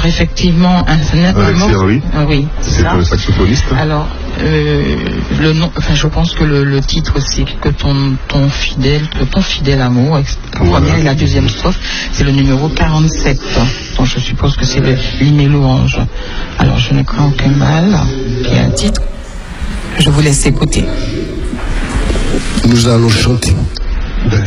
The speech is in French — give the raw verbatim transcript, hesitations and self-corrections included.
effectivement, un, un, un mort, oui. Ah, oui, c'est ça. le saxophoniste. Alors, euh, le nom, enfin, je pense que le, le titre c'est que ton, ton fidèle, que ton fidèle amour, la Voilà. première et la deuxième strophe, c'est le numéro quarante-sept. Donc je suppose que c'est le l'hymne et louange. Alors je ne crains aucun mal, qui est un titre. Je vous laisse écouter. Nous allons chanter.